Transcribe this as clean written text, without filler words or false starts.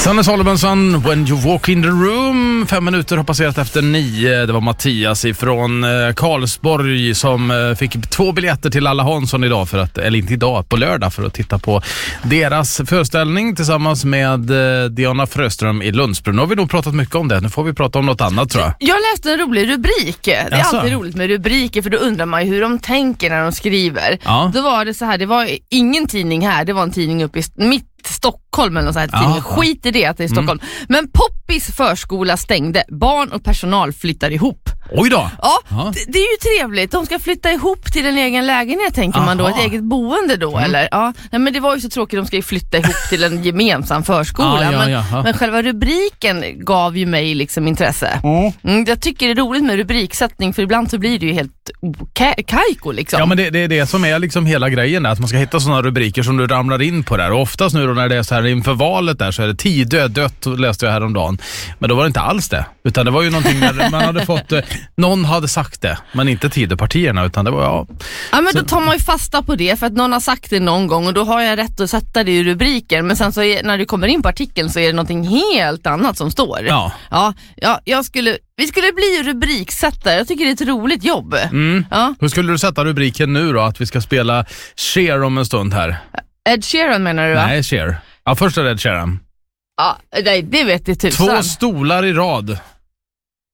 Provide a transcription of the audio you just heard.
Sanne Salomonson, When You Walk in the Room. 5 minuter har passerat efter 9. Det var Mattias ifrån Karlsborg som fick 2 biljetter till Alla Hansson idag för att, eller inte idag, på lördag för att titta på deras föreställning tillsammans med Diana Fröström i Lundsbrunn. Nu har vi nog pratat mycket om det. Nu får vi prata om något annat, tror jag. Jag läste en rolig rubrik. Det är alltid roligt med rubriker, för då undrar man ju hur de tänker när de skriver. Ja. Då var det så här, det var ingen tidning här, det var en tidning uppe i mitt Stockholm eller något sånt här tidning. Skit i det att det är Stockholm. Men Poppis förskola stängde. Barn och personal flyttar ihop. Oj då! Ja, det är ju trevligt. De ska flytta ihop till en egen lägenhet, tänker man då. Ett eget boende då, eller? Ja. Nej, men det var ju så tråkigt. De ska ju flytta ihop till en gemensam förskola. Men själva rubriken gav ju mig liksom intresse. Jag tycker det är roligt med rubriksättning, för ibland så blir det ju helt kajko liksom. Ja, men det är det som är liksom hela grejen, att man ska hitta sådana rubriker som du ramlar in på där. Och oftast nu då när det är så här inför valet där, så är det 10 dött, läste jag häromdagen. Men då var det inte alls det. Utan det var ju någonting där man hade fått, någon hade sagt det, men inte Tidöpartierna, utan det var Ja, men då tar man ju fasta på det, för att någon har sagt det någon gång, och då har jag rätt att sätta det i rubriken. Men sen så när du kommer in på artikeln så är det någonting helt annat som står. Vi skulle bli rubriksättare. Jag tycker det är ett roligt jobb. Ja. Hur skulle du sätta rubriken nu då? Att vi ska spela Cher om en stund här. Ed Sheeran menar du, va? Nej, Cher. Ja, först är det Ed Sheeran. Ja, det vet jag tusan. 2 stolar i rad.